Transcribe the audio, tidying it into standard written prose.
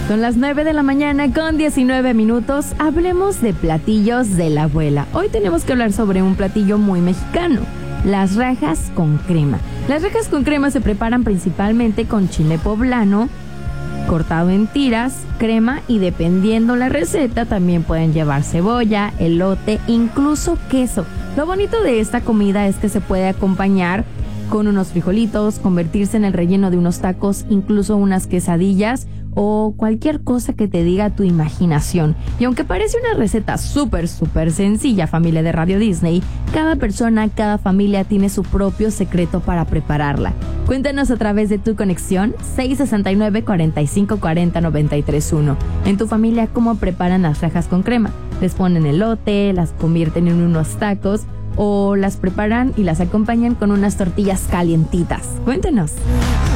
Son las 9 de la mañana con 19 minutos. Hablemos de platillos de la abuela. Hoy tenemos que hablar sobre un platillo muy mexicano: las rajas con crema. Las rajas con crema se preparan principalmente con chile poblano cortado en tiras, crema y, dependiendo la receta, también pueden llevar cebolla, elote, incluso queso. Lo bonito de esta comida es que se puede acompañar con unos frijolitos, convertirse en el relleno de unos tacos, incluso unas quesadillas o cualquier cosa que te diga tu imaginación. Y aunque parece una receta súper sencilla, familia de Radio Disney, cada persona, cada familia tiene su propio secreto para prepararla. Cuéntanos a través de tu conexión 669-4540-931. En tu familia, ¿cómo preparan las rajas con crema? ¿Les ponen elote, las convierten en unos tacos o las preparan y las acompañan con unas tortillas calientitas? Cuéntanos.